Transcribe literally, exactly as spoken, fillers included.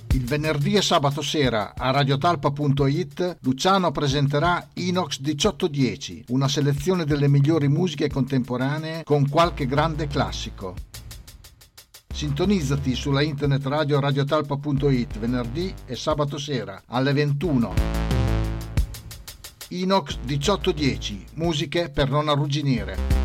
Il venerdì e sabato sera a radiotalpa punto it Luciano presenterà Inox diciotto dieci, una selezione delle migliori musiche contemporanee con qualche grande classico. Sintonizzati sulla internet radio radiotalpa punto it venerdì e sabato sera alle ventuno. Inox diciotto dieci, musiche per non arrugginire.